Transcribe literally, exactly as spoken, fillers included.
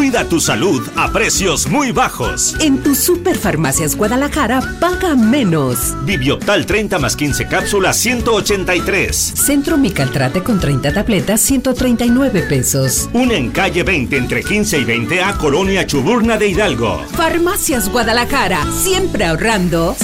Cuida tu salud a precios muy bajos. En tu Superfarmacias Guadalajara, paga menos. Bibioptal treinta más quince cápsulas, ciento ochenta y tres. Centro Micaltrate con treinta tabletas, ciento treinta y nueve pesos. Una en calle veinte, entre quince y veinte A, Colonia Chuburna de Hidalgo. Farmacias Guadalajara, siempre ahorrando.